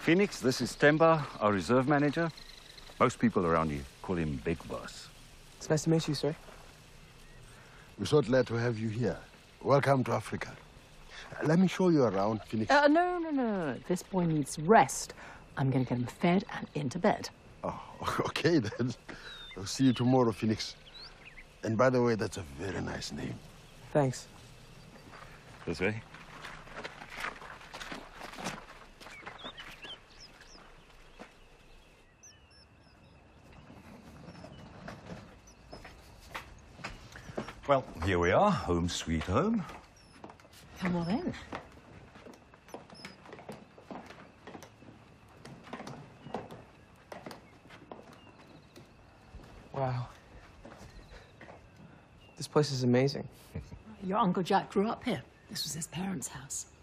Phoenix, this is Temba, our reserve manager. Most people around here call him Big Boss. It's nice to meet you, sir. We're so glad to have you here. Welcome to Africa. Let me show you around, Phoenix. No. This boy needs rest. I'm going to get him fed and into bed. Oh, okay then. I'll see you tomorrow, Phoenix. And by the way, that's a very nice name. Thanks. This way. Well, here we are, home sweet home. Come on in. Wow. This place is amazing. Your Uncle Jack grew up here. This was his parents' house.